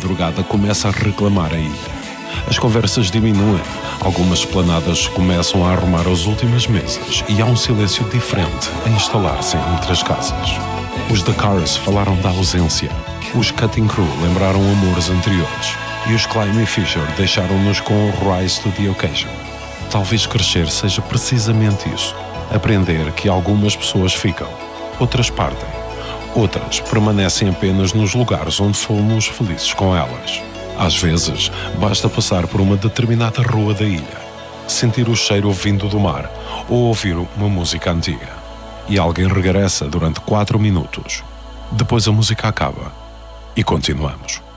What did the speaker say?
madrugada começa a reclamar a ilha. As conversas diminuem, algumas esplanadas começam a arrumar as últimas mesas e há um silêncio diferente a instalar-se entre as casas. Os The Cars falaram da ausência, os Cutting Crew lembraram amores anteriores e os Climby Fisher deixaram-nos com o Rise to the Occasion. Talvez crescer seja precisamente isso, aprender que algumas pessoas ficam, outras partem, outras permanecem apenas nos lugares onde fomos felizes com elas. Às vezes, basta passar por uma determinada rua da ilha, sentir o cheiro vindo do mar ou ouvir uma música antiga. E alguém regressa durante 4 minutos. Depois a música acaba e continuamos.